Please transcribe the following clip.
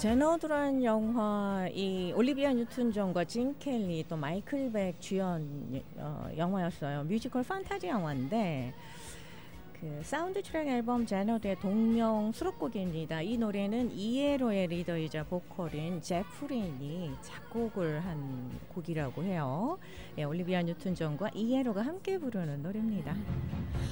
제너드란 영화 이 올리비아 뉴튼 존과 짐 켈리 또 마이클 백 주연 영화였어요. 뮤지컬 판타지 영화인데 그 사운드 트랙 앨범 제너드의 동명 수록곡입니다. 이 노래는 이에로의 리더이자 보컬인 제프린이 작곡을 한 곡이라고 해요. 예, 올리비아 뉴튼 존과 이에로가 함께 부르는 노래입니다.